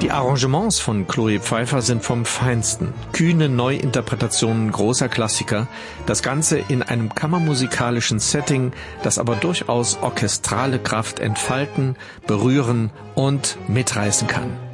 Die Arrangements von Chloe Pfeiffer sind vom Feinsten. Kühne Neuinterpretationen großer Klassiker, das Ganze in einem kammermusikalischen Setting, das aber durchaus orchestrale Kraft entfalten, berühren und mitreißen kann.